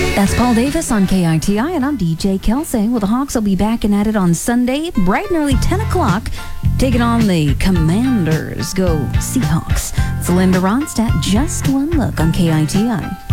That's Paul Davis on KITI, and I'm DJ Kelsey. Well, the Hawks will be back and at it on Sunday, bright and early 10 o'clock, taking on the Commanders. Go Seahawks. It's Linda Ronstadt, Just One Look on KITI.